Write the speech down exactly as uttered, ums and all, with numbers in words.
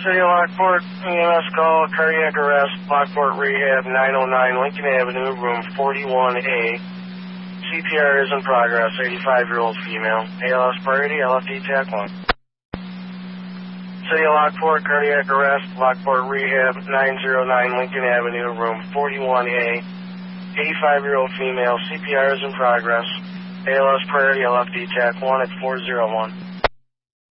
City of Lockport, E M S call, cardiac arrest, Lockport Rehab, nine oh nine Lincoln Avenue, room forty-one A. C P R is in progress, eighty-five-year-old female. A L S priority, L F D TAC one. City of Lockport, cardiac arrest, Lockport Rehab, nine oh nine Lincoln Avenue, room forty-one A. eighty-five-year-old female, C P R is in progress. A L S priority, L F D TAC one at four oh one.